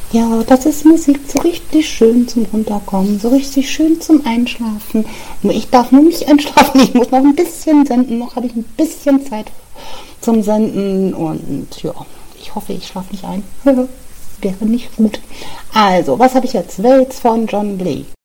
Ja, das ist Musik so richtig schön zum Runterkommen, so richtig schön zum Einschlafen. Nur ich darf nur nicht einschlafen, ich muss noch ein bisschen senden, noch habe ich ein bisschen Zeit zum Senden und ja, ich hoffe, ich schlafe nicht ein. Wäre nicht gut. Also, was habe ich jetzt? Waits von John Lee.